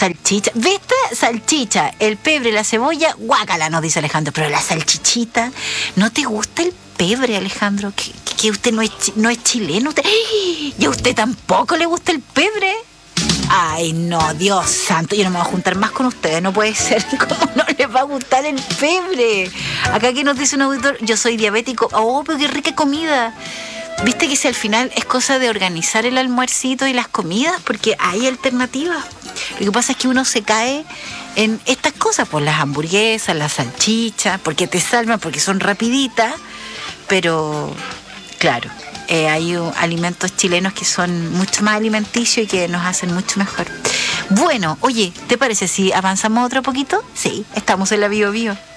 salchicha. ¿Viste? Salchicha, el pebre, la cebolla, guácala, nos dice Alejandro. Pero la salchichita, ¿no te gusta el pebre, Alejandro? ¿Que usted no es chileno? ¿Y a usted tampoco le gusta el pebre? Ay, no, Dios santo, yo no me voy a juntar más con ustedes, no puede ser. ¿Cómo no les va a gustar el pebre? Acá que nos dice un auditor, yo soy diabético. Oh, pero qué rica comida. Viste que si al final es cosa de organizar el almuercito y las comidas, porque hay alternativas. Lo que pasa es que uno se cae en estas cosas, pues las hamburguesas, las salchichas, porque te salvan, porque son rapiditas, pero claro, hay alimentos chilenos que son mucho más alimenticios y que nos hacen mucho mejor. Bueno, oye, ¿te parece si avanzamos otro poquito? Sí, estamos en la Bio Bio.